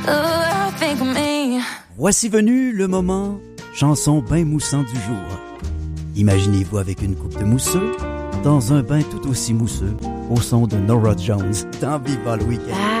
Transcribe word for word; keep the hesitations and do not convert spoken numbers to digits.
Voici venu le moment chanson bain moussant du jour. Imaginez-vous avec une coupe de mousseux dans un bain tout aussi mousseux au son de Norah Jones dans Viva le Week-end.